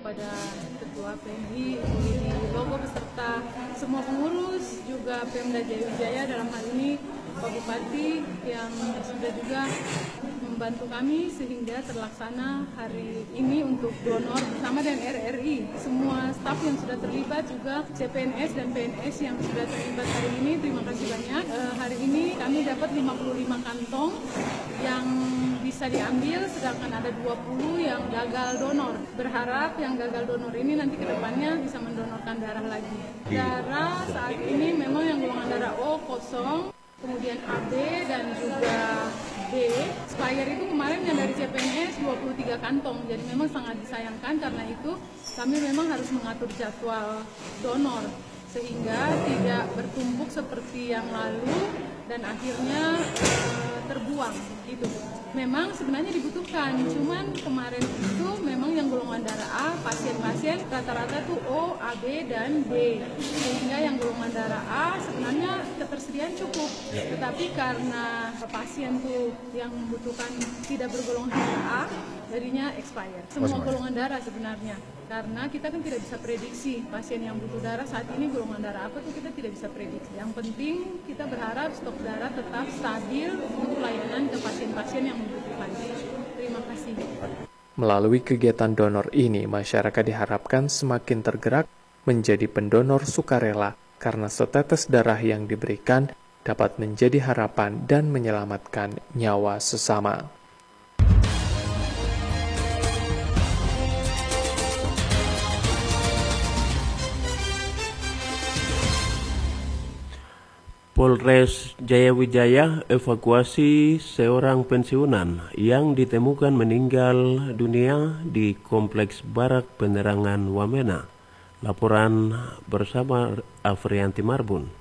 kepada Ketua PMI Willy Logo beserta semua pengurus, juga Pemda Jaya Wijaya dalam hal ini Pak Bupati yang sudah juga membantu kami sehingga terlaksana hari ini untuk donor bersama dengan RRI. Semua staf yang sudah terlibat, juga CPNS dan PNS yang sudah terlibat hari ini, terima kasih banyak. Hari ini kami dapat 55 kantong yang bisa diambil, sedangkan ada 20 yang gagal donor. Berharap yang gagal donor ini nanti ke depannya bisa mendonorkan darah lagi. Darah saat ini memang yang golongan darah O kosong, kemudian AB dan juga B. Expired itu kemarin yang dari CPNS 23 kantong, jadi memang sangat disayangkan karena itu kami memang harus mengatur jadwal donor sehingga tidak bertumpuk seperti yang lalu dan akhirnya terbuang gitu. Memang sebenarnya dibutuhkan, cuman kemarin itu memang yang golongan darah A, pasien-pasien rata-rata tuh O, AB, dan B. Sehingga yang golongan darah A sebenarnya ketersediaan cukup, tetapi karena pasien tuh yang membutuhkan tidak bergolongan darah A, jadinya expired. Semua golongan darah sebenarnya, karena kita kan tidak bisa prediksi pasien yang butuh darah saat ini golongan darah apa tuh kita tidak bisa prediksi. Yang penting kita berharap stok darah tetap stabil untuk pelayanan ke pasien-pasien yang membutuhkan. Terima kasih. Melalui kegiatan donor ini, masyarakat diharapkan semakin tergerak menjadi pendonor sukarela karena setetes darah yang diberikan dapat menjadi harapan dan menyelamatkan nyawa sesama. Polres Jaya Wijaya evakuasi seorang pensiunan yang ditemukan meninggal dunia di Kompleks Barak Penerangan Wamena. Laporan bersama Afrianti Marbun.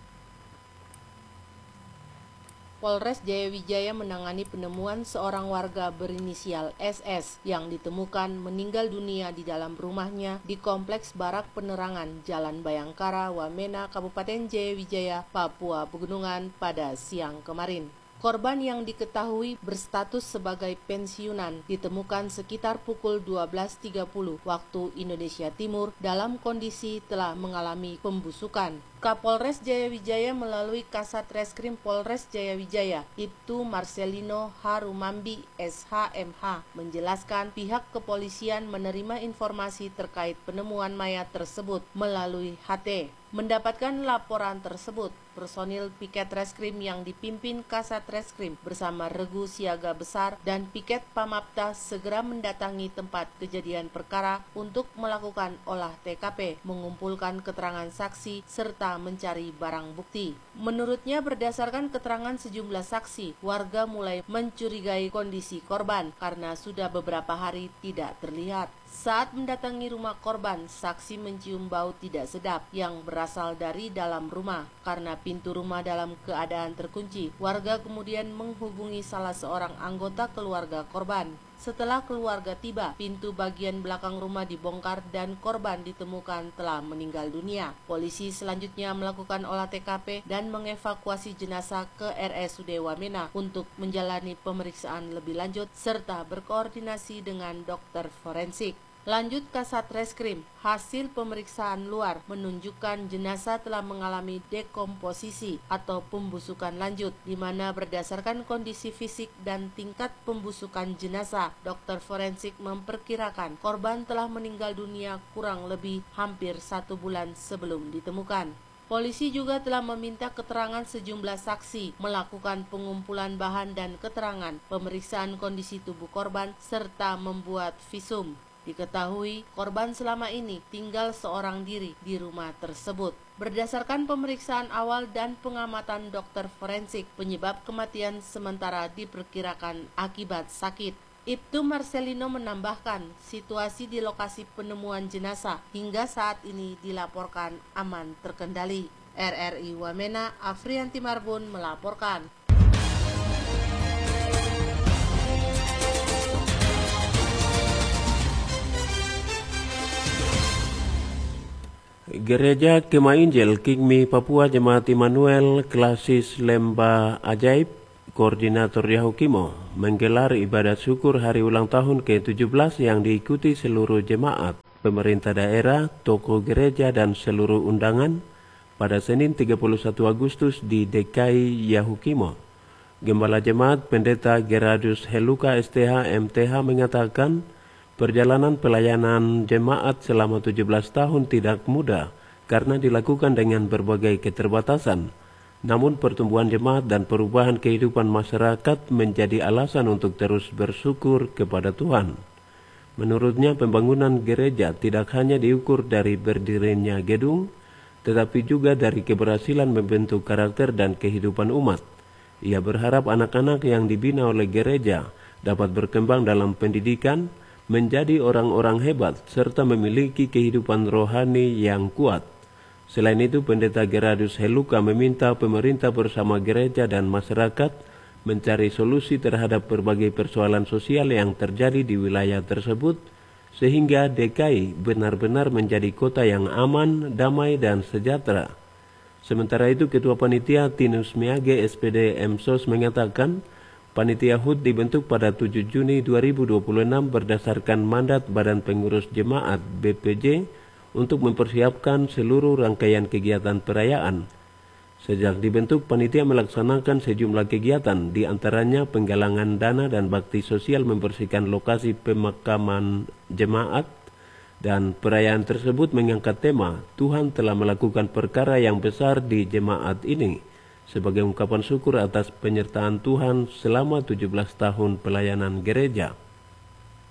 Polres Jaya Wijaya menangani penemuan seorang warga berinisial SS yang ditemukan meninggal dunia di dalam rumahnya di Kompleks Barak Penerangan Jalan Bayangkara, Wamena, Kabupaten Jaya Wijaya, Papua Pegunungan pada siang kemarin. Korban yang diketahui berstatus sebagai pensiunan ditemukan sekitar pukul 12.30 waktu Indonesia Timur dalam kondisi telah mengalami pembusukan. Kapolres Jaya Wijaya melalui Kasat Reskrim Polres Jaya Wijaya, Ibtu Marcelino Harumambi SHMH, menjelaskan pihak kepolisian menerima informasi terkait penemuan mayat tersebut melalui HT. Mendapatkan laporan tersebut, personil piket reskrim yang dipimpin Kasat Reskrim bersama Regu Siaga Besar dan piket Pamapta segera mendatangi tempat kejadian perkara untuk melakukan olah TKP, mengumpulkan keterangan saksi, serta mencari barang bukti. Menurutnya, berdasarkan keterangan sejumlah saksi, warga mulai mencurigai kondisi korban karena sudah beberapa hari tidak terlihat. Saat mendatangi rumah korban, saksi mencium bau tidak sedap yang berasal dari dalam rumah. Karena pintu rumah dalam keadaan terkunci, warga kemudian menghubungi salah seorang anggota keluarga korban. Setelah keluarga tiba, pintu bagian belakang rumah dibongkar dan korban ditemukan telah meninggal dunia. Polisi selanjutnya melakukan olah TKP dan mengevakuasi jenazah ke RSUD Wamena untuk menjalani pemeriksaan lebih lanjut serta berkoordinasi dengan dokter forensik. Lanjut Kasat Reskrim, hasil pemeriksaan luar menunjukkan jenazah telah mengalami dekomposisi atau pembusukan lanjut, di mana berdasarkan kondisi fisik dan tingkat pembusukan jenazah, dokter forensik memperkirakan korban telah meninggal dunia kurang lebih hampir 1 bulan sebelum ditemukan. Polisi juga telah meminta keterangan sejumlah saksi, melakukan pengumpulan bahan dan keterangan, pemeriksaan kondisi tubuh korban, serta membuat visum. Diketahui korban selama ini tinggal seorang diri di rumah tersebut. Berdasarkan pemeriksaan awal dan pengamatan dokter forensik, penyebab kematian sementara diperkirakan akibat sakit. Ibtu Marcelino menambahkan, situasi di lokasi penemuan jenazah hingga saat ini dilaporkan aman terkendali. RRI Wamena, Afrianti Marbun melaporkan. Gereja Kemah Injil Kingmi Papua Jemaat Immanuel Klasis Lemba Ajaib Koordinator Yahukimo menggelar ibadat syukur hari ulang tahun ke-17 yang diikuti seluruh jemaat. pemerintah daerah, tokoh gereja, dan seluruh undangan pada Senin 31 Agustus di DKI Yahukimo. Gembala Jemaat Pendeta Gerardus Heluka STH MTH mengatakan perjalanan pelayanan jemaat selama 17 tahun tidak mudah karena dilakukan dengan berbagai keterbatasan. Namun pertumbuhan jemaat dan perubahan kehidupan masyarakat menjadi alasan untuk terus bersyukur kepada Tuhan. Menurutnya pembangunan gereja tidak hanya diukur dari berdirinya gedung, tetapi juga dari keberhasilan membentuk karakter dan kehidupan umat. Ia berharap anak-anak yang dibina oleh gereja dapat berkembang dalam pendidikan, menjadi orang-orang hebat, serta memiliki kehidupan rohani yang kuat. Selain itu, Pendeta Gerardus Heluka meminta pemerintah bersama gereja dan masyarakat mencari solusi terhadap berbagai persoalan sosial yang terjadi di wilayah tersebut, sehingga DKI benar-benar menjadi kota yang aman, damai, dan sejahtera. Sementara itu, Ketua Panitia Tinus Miage SPD MSOS mengatakan, Panitia HUT dibentuk pada 7 Juni 2026 berdasarkan mandat Badan Pengurus Jemaat BPJ untuk mempersiapkan seluruh rangkaian kegiatan perayaan. Sejak dibentuk, panitia melaksanakan sejumlah kegiatan, di antaranya penggalangan dana dan bakti sosial membersihkan lokasi pemakaman jemaat, dan perayaan tersebut mengangkat tema Tuhan telah melakukan perkara yang besar di jemaat ini sebagai ungkapan syukur atas penyertaan Tuhan selama 17 tahun pelayanan gereja.